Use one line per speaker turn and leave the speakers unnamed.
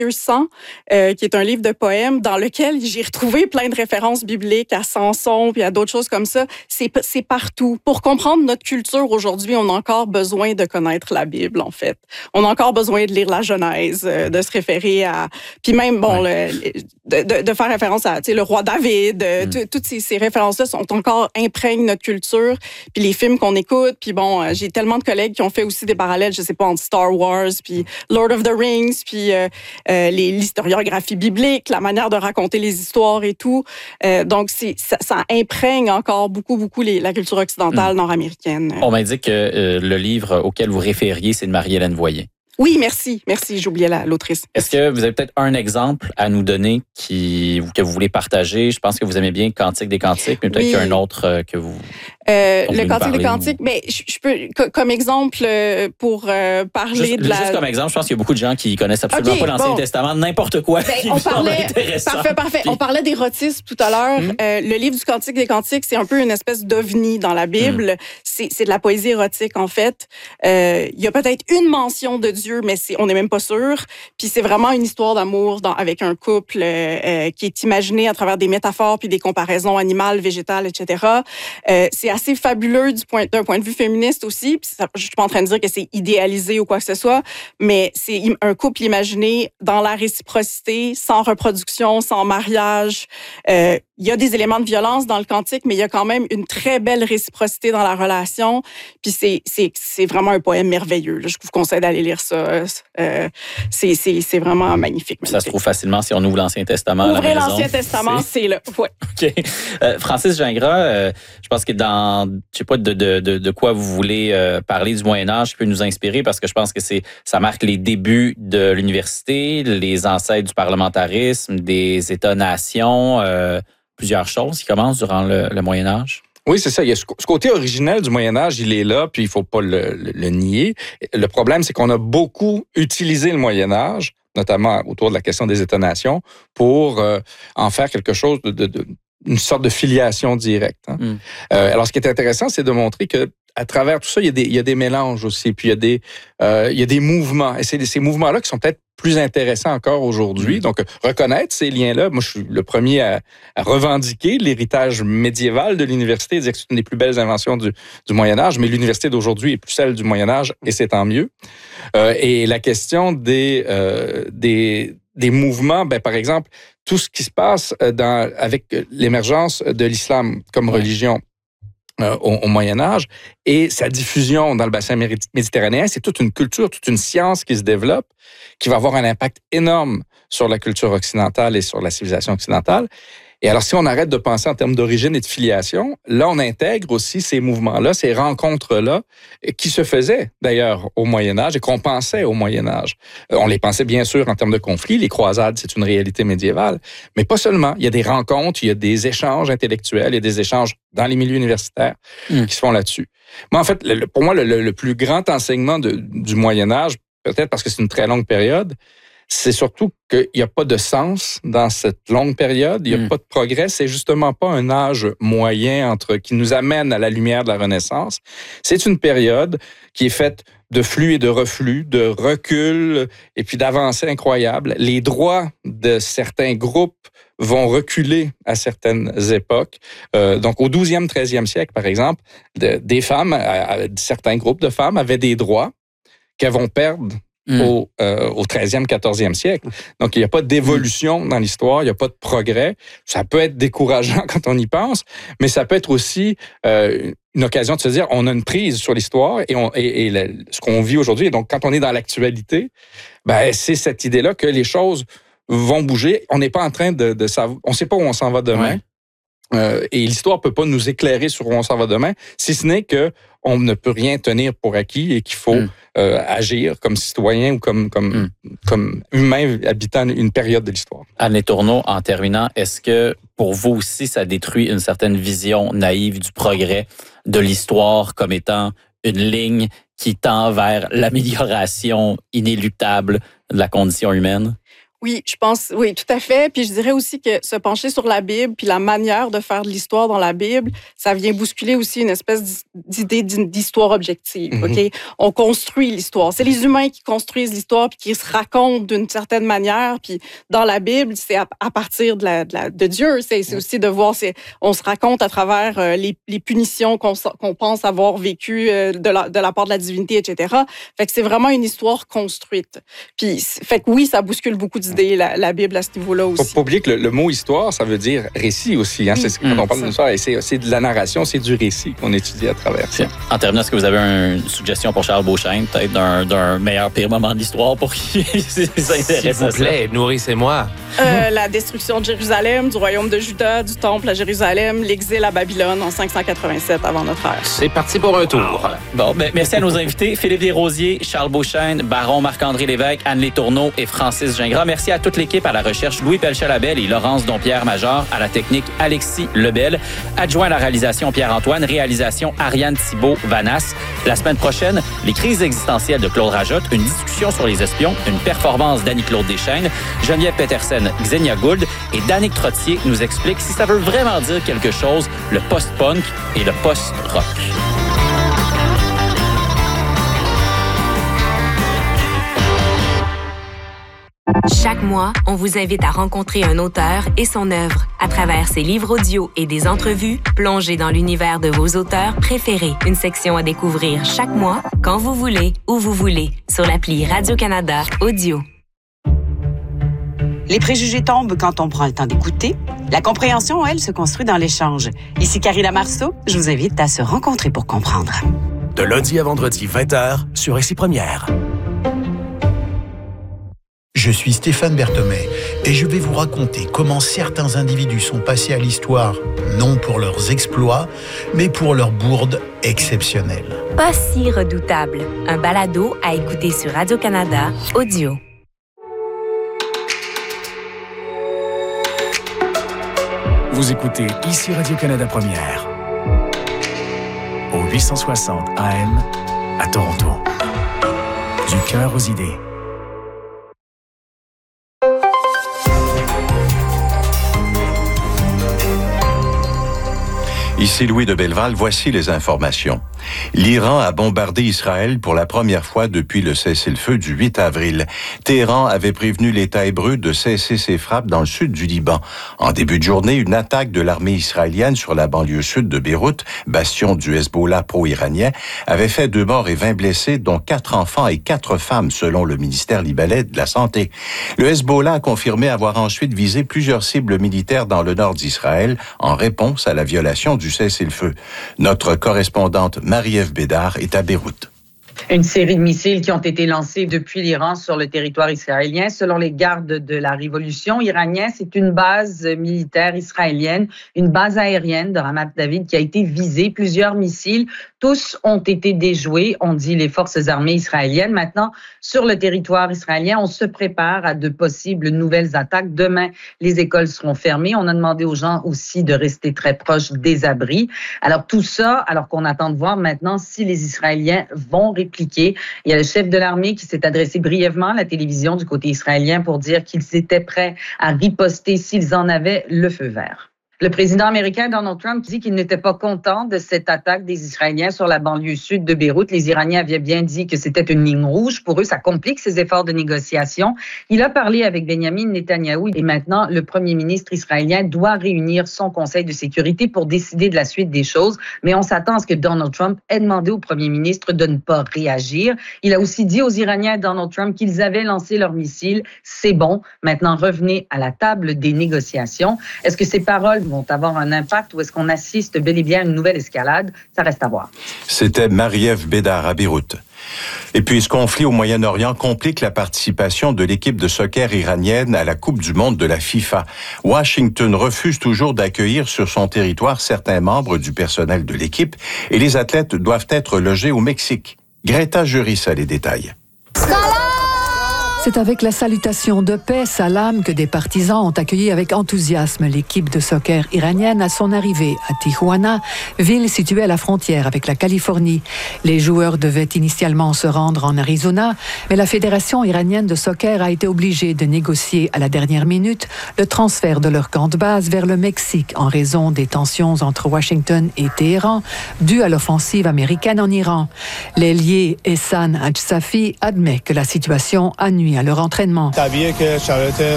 100, qui est un livre de poèmes dans lequel j'ai retrouvé plein de références bibliques à Samson puis à d'autres choses comme ça. C'est partout. Pour comprendre notre culture aujourd'hui, on a encore besoin de connaître la Bible, en fait. On a encore besoin de lire la Genèse, de se référer à... Puis même, de faire référence à le roi David. Toutes ces références-là sont encore imprègnent notre culture. Puis les films qu'on écoute. Puis j'ai tellement de collègues qui ont fait aussi des parallèles, je sais pas, entre Star Wars, puis Lord of the Rings, puis l'historiographie biblique, la manière de raconter les histoires et tout. Donc, ça imprègne encore beaucoup la culture occidentale nord-américaine.
On m'a dit que le livre auquel vous référiez, c'est de Marie-Hélène Voyer.
Oui, merci, j'oubliais l'autrice.
Est-ce que vous avez peut-être un exemple à nous donner que vous voulez partager? Je pense que vous aimez bien Cantique des Cantiques, mais peut-être qu'il y a un autre que vous...
le Cantique des Cantiques, mais je peux, comme exemple, pour parler de la...
Juste comme exemple, je pense qu'il y a beaucoup de gens qui connaissent absolument pas l'Ancien Testament, n'importe quoi.
Parfait. On parlait d'érotisme tout à l'heure. Le livre du Cantique des Cantiques, c'est un peu une espèce d'ovni dans la Bible. C'est de la poésie érotique, en fait. Il y a peut-être une mention de Dieu, mais on n'est même pas sûr. Puis c'est vraiment une histoire d'amour avec un couple qui est imaginé à travers des métaphores puis des comparaisons animales, végétales, etc. C'est assez fabuleux d'un point de vue féministe aussi. Puis je suis pas en train de dire que c'est idéalisé ou quoi que ce soit, mais c'est un couple imaginé dans la réciprocité, sans reproduction, sans mariage. Il y a des éléments de violence dans le cantique, mais il y a quand même une très belle réciprocité dans la relation. Puis c'est vraiment un poème merveilleux. Là. Je vous conseille d'aller lire ça. C'est vraiment magnifique.
Ça se trouve facilement si on ouvre l'Ancien Testament.
Ouvrez l'Ancien Testament, c'est là. Ouais.
OK. Francis Gingras, je pense que je sais pas de quoi vous voulez parler du Moyen-Âge qui peut nous inspirer, parce que je pense que ça marque les débuts de l'université, les ancêtres du parlementarisme, des États-nations, plusieurs choses qui commencent durant le Moyen-Âge.
Oui, c'est ça. Il y a ce côté originel du Moyen-Âge, il est là, puis il faut pas le nier. Le problème, c'est qu'on a beaucoup utilisé le Moyen-Âge, notamment autour de la question des États-nations, pour en faire quelque chose une sorte de filiation directe. Alors, ce qui est intéressant, c'est de montrer que à travers tout ça, il y a des mélanges aussi, puis il y a des mouvements. Et c'est ces mouvements-là qui sont peut-être plus intéressants encore aujourd'hui. Donc, reconnaître ces liens-là, moi, je suis le premier à revendiquer l'héritage médiéval de l'université, dire que c'est une des plus belles inventions du Moyen-Âge, mais l'université d'aujourd'hui est plus celle du Moyen-Âge, et c'est tant mieux. Et la question des mouvements, par exemple, tout ce qui se passe avec l'émergence de l'islam comme religion au Moyen-Âge et sa diffusion dans le bassin méditerranéen, c'est toute une culture, toute une science qui se développe, qui va avoir un impact énorme sur la culture occidentale et sur la civilisation occidentale. Et alors, si on arrête de penser en termes d'origine et de filiation, là, on intègre aussi ces mouvements-là, ces rencontres-là, qui se faisaient d'ailleurs au Moyen-Âge et qu'on pensait au Moyen-Âge. On les pensait bien sûr en termes de conflits. Les croisades, c'est une réalité médiévale. Mais pas seulement. Il y a des rencontres, il y a des échanges intellectuels, il y a des échanges dans les milieux universitaires qui se font là-dessus. Moi, en fait, pour moi, le plus grand enseignement du Moyen-Âge, peut-être parce que c'est une très longue période, c'est surtout qu'il n'y a pas de sens dans cette longue période, il n'y a pas de progrès, c'est justement pas un âge moyen qui nous amène à la lumière de la Renaissance. C'est une période qui est faite de flux et de reflux, de recul et puis d'avancées incroyables. Les droits de certains groupes vont reculer à certaines époques. Donc, au 12e, 13e siècle, par exemple, des femmes, certains groupes de femmes avaient des droits qu'elles vont perdre au 13e, 14e siècle. Donc, il n'y a pas d'évolution dans l'histoire, il n'y a pas de progrès. Ça peut être décourageant quand on y pense, mais ça peut être aussi une occasion de se dire, on a une prise sur l'histoire et ce qu'on vit aujourd'hui. Et donc, quand on est dans l'actualité, c'est cette idée-là que les choses vont bouger. On n'est pas en train de savoir, on ne sait pas où on s'en va demain. Et l'histoire peut pas nous éclairer sur où on s'en va demain, si ce n'est que on ne peut rien tenir pour acquis et qu'il faut agir comme citoyen ou comme humain habitant une période de l'histoire.
Anne Letourneau, en terminant, est-ce que pour vous aussi, ça détruit une certaine vision naïve du progrès de l'histoire comme étant une ligne qui tend vers l'amélioration inéluctable de la condition humaine?
Oui, je pense, oui, tout à fait. Puis je dirais aussi que se pencher sur la Bible, puis la manière de faire de l'histoire dans la Bible, ça vient bousculer aussi une espèce d'idée d'histoire objective.
Mm-hmm.
Ok, on construit l'histoire. C'est les humains qui construisent l'histoire puis qui se racontent d'une certaine manière. Puis dans la Bible, c'est à partir de Dieu. C'est aussi de voir, on se raconte à travers les punitions qu'on pense avoir vécues de la part de la divinité, etc. Fait que c'est vraiment une histoire construite. Puis fait que oui, ça bouscule beaucoup d'idées, la Bible à ce niveau-là aussi.
Faut pas oublier que le mot histoire, ça veut dire récit aussi. Hein? C'est quand on parle d'une histoire, c'est de la narration, c'est du récit qu'on étudie à travers ça.
En terminant, est-ce que vous avez une suggestion pour Charles Beauchesne, peut-être d'un meilleur pire moment de l'histoire pour qu'il s'intéresse à ça?
S'il vous plaît, nourrissez-moi.
La destruction de Jérusalem, du royaume de Juda, du temple à Jérusalem, l'exil à Babylone en 587 avant notre ère.
C'est parti pour un tour.
Bon, merci à nos invités, Philippe Desrosiers, Charles Beauchesne, Baron Marc-André Lévesque, Anne-Lé Tourneau et Francis Gingras. Merci à toute l'équipe, à la recherche Louis Pelchat-Labelle et Laurence Dompierre-Major, à la technique Alexis Lebel, adjoint à la réalisation Pierre-Antoine, réalisation Ariane Thibault-Vanas. La semaine prochaine, les crises existentielles de Claude Rajotte, une discussion sur les espions, une performance d'Annie-Claude Deschênes, Geneviève Petersen, Xenia Gould et Danick Trottier nous expliquent si ça veut vraiment dire quelque chose, le post-punk et le post-rock.
Chaque mois, on vous invite à rencontrer un auteur et son œuvre. À travers ses livres audio et des entrevues, plongez dans l'univers de vos auteurs préférés. Une section à découvrir chaque mois, quand vous voulez, où vous voulez, sur l'appli Radio-Canada Audio.
Les préjugés tombent quand on prend le temps d'écouter. La compréhension, elle, se construit dans l'échange. Ici Karina Marceau, je vous invite à se rencontrer pour comprendre.
De lundi à vendredi, 20h, sur Ici Première.
Je suis Stéphane Berthomé et je vais vous raconter comment certains individus sont passés à l'histoire, non pour leurs exploits, mais pour leurs bourdes exceptionnelles.
Pas si redoutable. Un balado à écouter sur Radio-Canada Audio.
Vous écoutez Ici Radio-Canada Première. Au 860 AM à Toronto. Du cœur aux idées.
Ici Louis de Belleval, voici les informations. L'Iran a bombardé Israël pour la première fois depuis le cessez-le-feu du 8 avril. Téhéran avait prévenu l'État hébreu de cesser ses frappes dans le sud du Liban. En début de journée, une attaque de l'armée israélienne sur la banlieue sud de Beyrouth, bastion du Hezbollah pro-iranien, avait fait 2 morts et 20 blessés, dont 4 enfants et 4 femmes, selon le ministère libanais de la Santé. Le Hezbollah a confirmé avoir ensuite visé plusieurs cibles militaires dans le nord d'Israël en réponse à la violation du cessez-le-feu. Notre correspondante Marie-Ève Bédard est à Beyrouth.
Une série de missiles qui ont été lancés depuis l'Iran sur le territoire israélien. Selon les gardes de la révolution iranienne, c'est une base militaire israélienne, une base aérienne de Ramat David qui a été visée. Plusieurs missiles, tous ont été déjoués, ont dit les forces armées israéliennes. Maintenant, sur le territoire israélien, on se prépare à de possibles nouvelles attaques. Demain, les écoles seront fermées. On a demandé aux gens aussi de rester très proches des abris. Alors tout ça, alors qu'on attend de voir maintenant si les Israéliens vont répliquer. Il y a le chef de l'armée qui s'est adressé brièvement à la télévision du côté israélien pour dire qu'ils étaient prêts à riposter s'ils en avaient le feu vert. Le président américain Donald Trump dit qu'il n'était pas content de cette attaque des Israéliens sur la banlieue sud de Beyrouth. Les Iraniens avaient bien dit que c'était une ligne rouge. Pour eux, ça complique ses efforts de négociation. Il a parlé avec Benjamin Netanyahou et maintenant, le premier ministre israélien doit réunir son conseil de sécurité pour décider de la suite des choses. Mais on s'attend à ce que Donald Trump ait demandé au premier ministre de ne pas réagir. Il a aussi dit aux Iraniens, Donald Trump, qu'ils avaient lancé leurs missiles. C'est bon. Maintenant, revenez à la table des négociations. Est-ce que ces paroles vont avoir un impact ou est-ce qu'on assiste bel et bien à une nouvelle escalade? Ça reste à voir.
C'était Marie-Ève Bédard à Beyrouth. Et puis, ce conflit au Moyen-Orient complique la participation de l'équipe de soccer iranienne à la Coupe du monde de la FIFA. Washington refuse toujours d'accueillir sur son territoire certains membres du personnel de l'équipe et les athlètes doivent être logés au Mexique. Greta Juris a les détails.
C'est avec la salutation de paix, salam, que des partisans ont accueilli avec enthousiasme l'équipe de soccer iranienne à son arrivée à Tijuana, ville située à la frontière avec la Californie. Les joueurs devaient initialement se rendre en Arizona, mais la Fédération iranienne de soccer a été obligée de négocier à la dernière minute le transfert de leur camp de base vers le Mexique en raison des tensions entre Washington et Téhéran, dues à l'offensive américaine en Iran. L'ailier Ehsan Hajsafi admet que la situation a nuit à leur entraînement.